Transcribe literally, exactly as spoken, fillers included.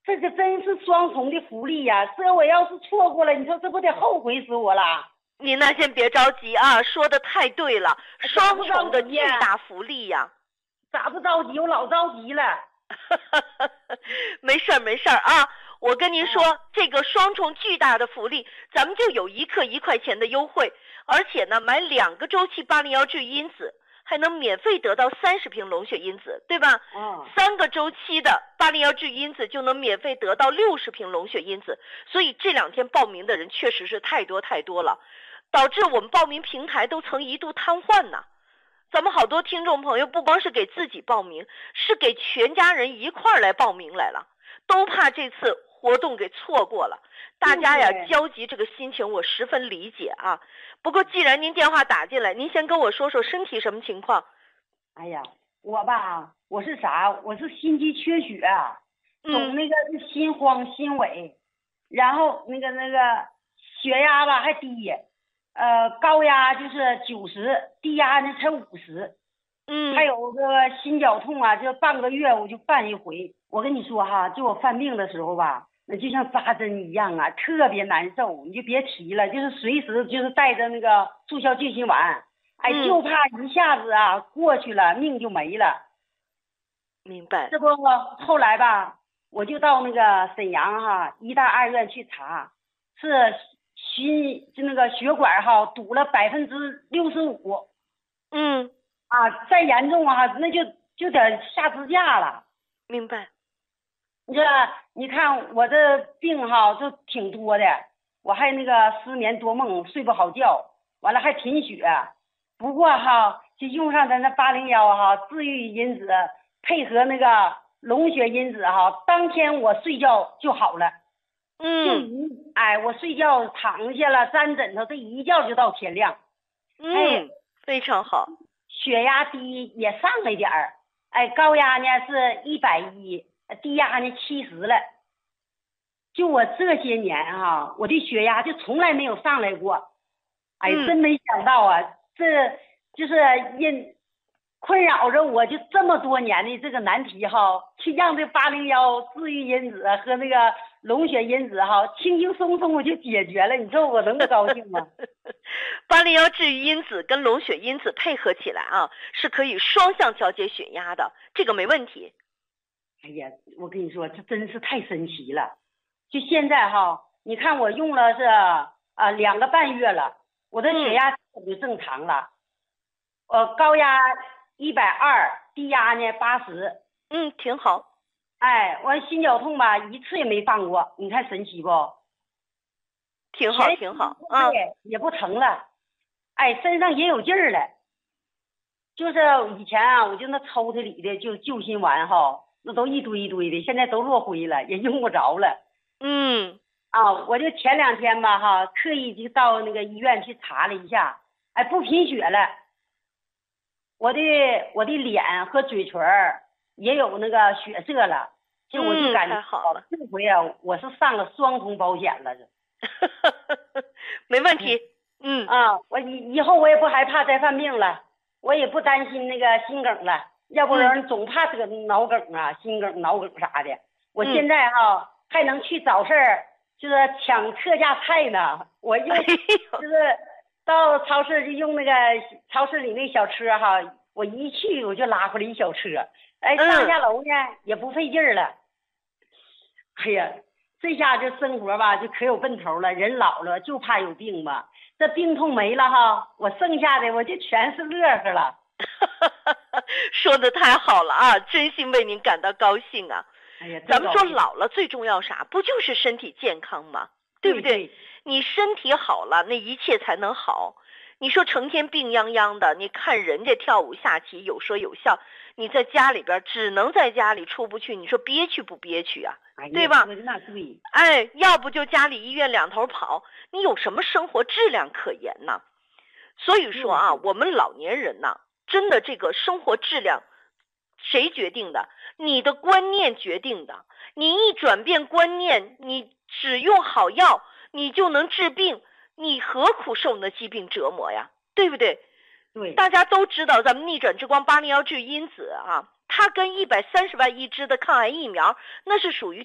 这个真是双重的福利呀、这我要是错过了，你说这不得后悔死我了？ 您那先别着急啊，说的太对了，双重的巨大福利呀、 咋不着急？我老着急了。 没事儿没事儿啊，我跟您说，这个双重巨大的福利，咱们就有一克一块钱的优惠，而且呢，买两个周期八零幺治愈因子，还能免费得到三十瓶龙血因子，对吧？ 嗯， 三个周期的八零幺治愈因子就能免费得到六十瓶龙血因子，所以这两天报名的人确实是太多太多了，导致我们报名平台都曾一度瘫痪呢。咱们好多听众朋友不光是给自己报名，是给全家人一块儿来报名来了，都怕这次活动给错过了。大家呀焦急这个心情我十分理解啊。不过既然您电话打进来，您先跟我说说身体什么情况？ 哎呀，我吧，我是啥？我是心肌缺血，总那个是心慌心萎，然后那个那个血压吧还低。呃，高压就是九十，低压呢才五十， 嗯， 还有个心绞痛啊，就半个月我就犯一回。我跟你说哈，就我犯病的时候吧，那就像扎针一样啊，特别难受，你就别提了，就是随时就是带着那个速效救心丸，哎， 嗯、 就怕一下子啊过去了，命就没了。 明白。 这不后来吧，我就到那个沈阳哈医大二院去查，是。心就那个血管哈堵了百分之六十五， 嗯啊，再严重啊，那就就得下支架了。 明白。 你这你看我这病哈就挺多的，我还那个失眠多梦，睡不好觉，完了还贫血。不过哈，就用上咱那八零幺哈治愈因子，配合那个龙血因子哈，当天我睡觉就好了。 嗯， 就一哎，我睡觉躺下了，沾枕头，这一觉就到天亮。 嗯，哎、非常好。 血压低也上了一点儿，哎，高压呢是一百一，低压呢七十了。就我这些年哈、啊，我的血压就从来没有上来过。哎， 嗯、 真没想到啊，这就是因困扰着我就这么多年的这个难题哈，去让这八零幺治愈因子和那个龙血因子哈，轻轻松松我就解决了，你说我能不高兴吗？ 八零幺治愈因子跟龙血因子配合起来啊，是可以双向调节血压的，这个没问题。 哎呀，我跟你说，这真是太神奇了。就现在哈，你看我用了是啊两个半月了，我的血压就正常了，呃高压一百二，低压呢八十。 嗯，挺好。 哎，我心绞痛吧，一次也没犯过，你看神奇不？ 挺好，挺好。啊， 也不疼了，哎，身上也有劲儿了。就是以前啊，我就那抽屉里的就救心丸哈，那都一堆一堆的，现在都落灰了，也用不着了。 嗯， 啊，我就前两天吧哈，特意就到那个医院去查了一下，哎，不贫血了。我的我的脸和嘴唇也有那个血色了，就我就感觉、 嗯、太好了， 这回啊，我是上了双重保险了。 没问题。嗯啊，我以以后我也不害怕再犯病了，我也不担心那个心梗了，要不然总怕得脑梗啊、心梗、脑梗啥的。我现在哈、啊、还能去找事儿，就是抢特价菜呢。我用就是到超市就用那个超市里那小车哈，我一去我就拉回来一小车，哎，上下楼呢、嗯、也不费劲儿了。哎呀，这下就生活吧就可有奔头了，人老了就怕有病嘛。这病痛没了哈，我剩下的我就全是乐呵了。 说的太好了啊，真心为您感到高兴啊。 哎呀， 咱们说老了最重要啥？不就是身体健康吗？对不对？ 对你身体好了，那一切才能好。你说成天病殃殃的，你看人家跳舞下棋有说有笑，你在家里边只能在家里出不去，你说憋屈不憋屈啊？ 哎、 对吧？ 那对。 哎，要不就家里医院两头跑，你有什么生活质量可言呢？所以说啊，我们老年人呐、啊，真的这个生活质量，谁决定的？你的观念决定的。你一转变观念，你只用好药，你就能治病，你何苦受那疾病折磨呀？对不对？ 对。 大家都知道，咱们逆转之光八零幺治因子啊，它跟一百三十万一支的抗癌疫苗，那是属于